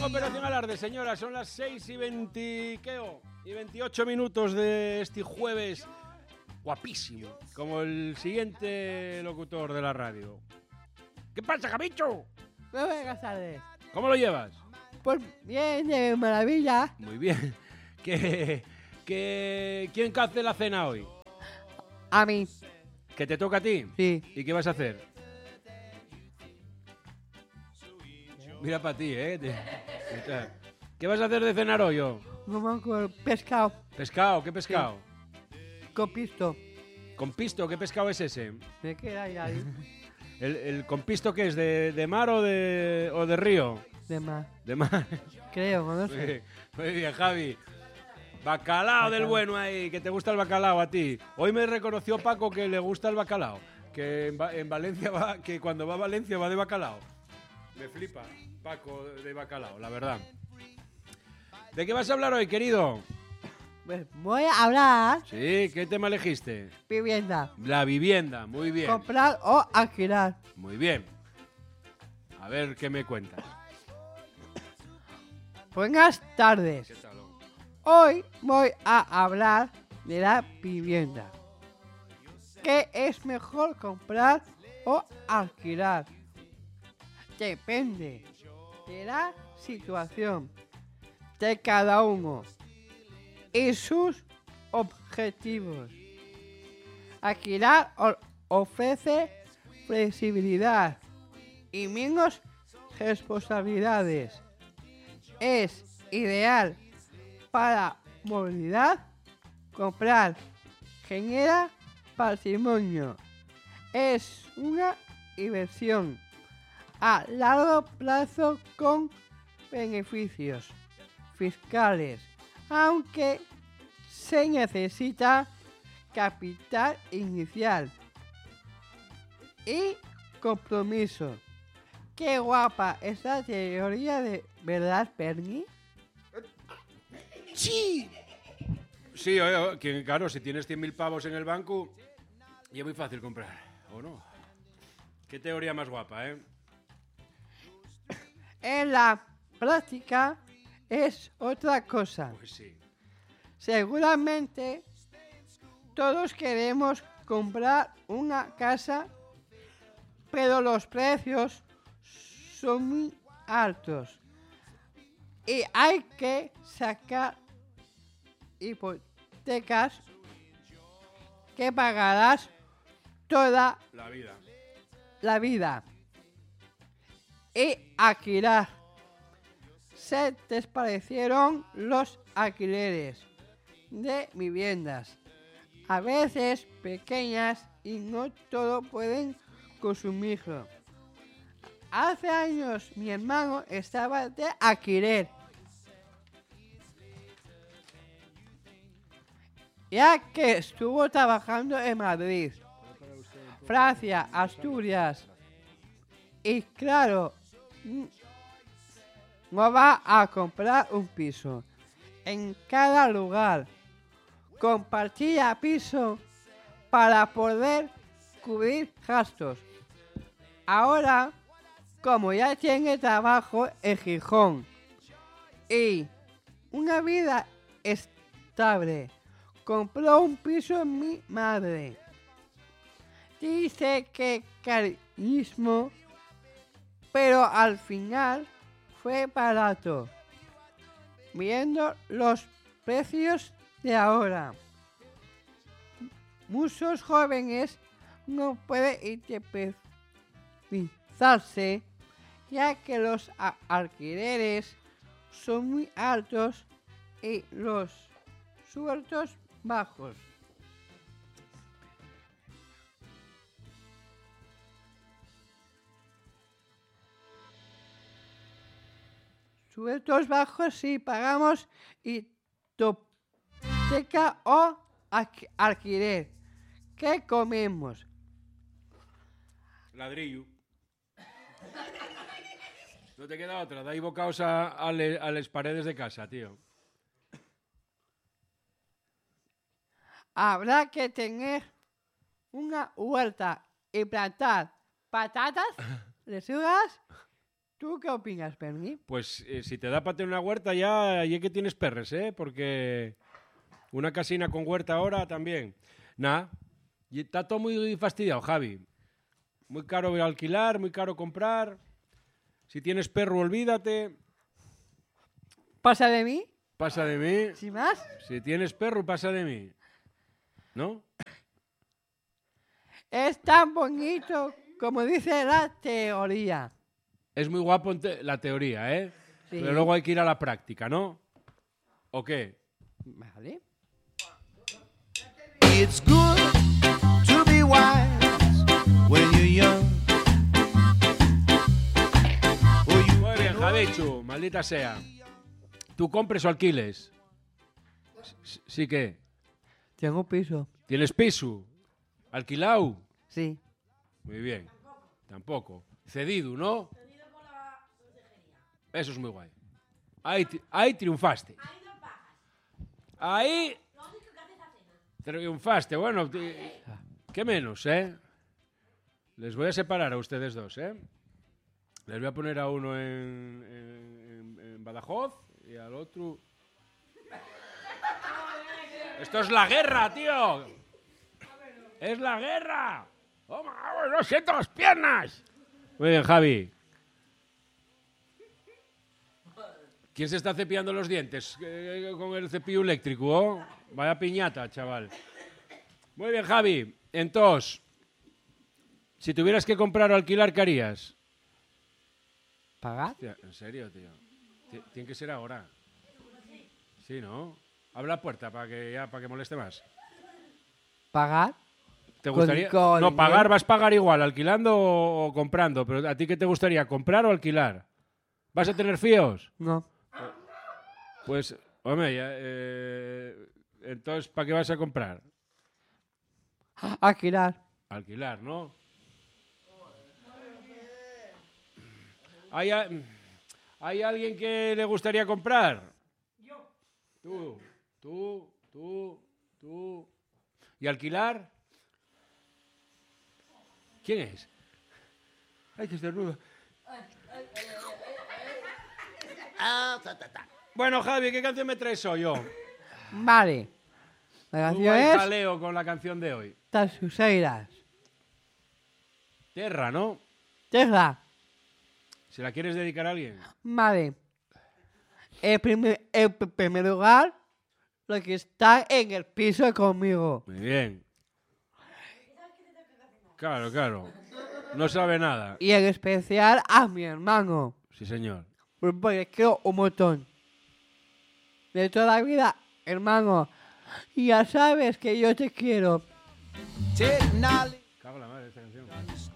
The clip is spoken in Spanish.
Operación Alarde, señora. Son las 6:28 minutos de este jueves guapísimo, como el siguiente locutor de la radio. ¿Qué pasa, Javicho? Muy buenas tardes. ¿Cómo lo llevas? Pues bien, de maravilla. Muy bien. ¿Quién hace la cena hoy? A mí. ¿Que te toca a ti? Sí. ¿Y qué vas a hacer? Mira para ti, ¿eh? ¿Qué vas a hacer de cenar hoy, yo? Vamos con pescado. ¿Pescado? ¿Qué pescado? Con pisto. ¿Con pisto? ¿Qué pescado es ese? Me queda ahí. ¿El con pisto qué es? ¿De mar o de río? De más. De mar. Creo, no sé. Muy bien, Javi. Bacalao del bueno ahí, que te gusta el bacalao a ti. Hoy me reconoció Paco que le gusta el bacalao. Que en Valencia que cuando va a Valencia va de bacalao. Me flipa Paco de bacalao, la verdad. ¿De qué vas a hablar hoy, querido? Pues voy a hablar Sí, ¿qué tema elegiste? vivienda. La vivienda, muy bien. Comprar o alquilar. Muy bien. A ver, ¿qué me cuentas? Buenas tardes. ¿Qué tal? Hoy voy a hablar de la vivienda. ¿Qué es mejor comprar o alquilar? Depende de la situación de cada uno y sus objetivos. Alquilar ofrece flexibilidad y menos responsabilidades. Es ideal para movilidad. Comprar genera patrimonio. Es una inversión a largo plazo con beneficios fiscales, aunque se necesita capital inicial y compromiso. Qué guapa esta teoría, de verdad, Bernie. ¡Sí! Sí, claro, si tienes 100.000 pavos en el banco, ya es muy fácil comprar, ¿o no? Qué teoría más guapa, ¿eh? En la práctica es otra cosa. Pues sí. Seguramente todos queremos comprar una casa, pero los precios son muy altos y hay que sacar hipotecas que pagarás toda la vida y alquilar. Se desparecieron los alquileres de viviendas, a veces pequeñas, y no todo pueden consumirlo. Hace años mi hermano estaba de alquiler, ya que estuvo trabajando en Madrid, Francia, Asturias, y claro, no va a comprar un piso en cada lugar. Compartía piso para poder cubrir gastos. Ahora, como ya tiene trabajo en Gijón y una vida estable, compró un piso en mi madre. Dice que carísimo, pero al final fue barato. Viendo los precios de ahora, muchos jóvenes no pueden independizarse, ya que los alquileres son muy altos y los sueldos bajos. Sueldos bajos si pagamos hipoteca o alquiler. ¿Qué comemos? Ladrillo. No te queda otra, dai bocaos a las paredes de casa, tío. Habrá que tener una huerta y plantar patatas, lechugas ¿Tú qué opinas, Perni? Pues si te da para tener una huerta ya que tienes perres, ¿eh? Porque una casina con huerta ahora también. Nah, y está todo muy fastidiado, Javi. Muy caro alquilar, muy caro comprar. Si tienes perro, olvídate. ¿Pasa de mí? Pasa de mí. ¿Sin más? Si tienes perro, pasa de mí. ¿No? Es tan bonito como dice la teoría. Es muy guapo la teoría, ¿eh? Sí. Pero luego hay que ir a la práctica, ¿no? ¿O qué? Vale. It's good to be wise when you're young. Muy bien, Javichu, maldita sea. ¿Tú compres o alquiles? Sí que. Tengo piso. ¿Tienes piso? ¿Alquilado? Sí. Muy bien. Tampoco. Cedido, ¿no? Eso es muy guay. Ahí triunfaste. Ahí triunfaste. Bueno, ¿qué menos, eh? Les voy a separar a ustedes dos, ¿eh? Les voy a poner a uno en Badajoz y al otro... ¡Esto es la guerra, tío! ¡Es la guerra! ¡Oh, no siento las piernas! Muy bien, Javi. ¿Quién se está cepillando los dientes con el cepillo eléctrico? ¿Oh? Vaya piñata, chaval. Muy bien, Javi. Entonces, si tuvieras que comprar o alquilar, ¿qué harías? ¿Pagar? Hostia, ¿en serio, tío? Tiene que ser ahora. Sí, ¿no? Abre la puerta para que moleste más. ¿Pagar? ¿Te gustaría? Con No, pagar, vas a pagar igual, alquilando o comprando. Pero ¿a ti qué te gustaría? ¿Comprar o alquilar? ¿Vas a tener fíos? No. Pues, hombre, ya, entonces, ¿para qué vas a comprar? Alquilar. Alquilar, ¿no? ¿Hay alguien que le gustaría comprar? Yo. Tú. ¿Y alquilar? ¿Quién es? Ay, que estornuda. Bueno, Javi, ¿qué canción me traes hoy yo? Vale. La Muy canción buen es jaleo con la canción de hoy. Tasuseiras. Tierra, ¿no? Tesla. ¿Se la quieres dedicar a alguien? Vale. En primer lugar, los que están en el piso conmigo. Muy bien. Claro. No sabe nada. Y en especial a mi hermano. Sí, señor. Porque quiero un montón. De toda la vida, hermano. Y ya sabes que yo te quiero. Technology. Cago en la madre esta canción.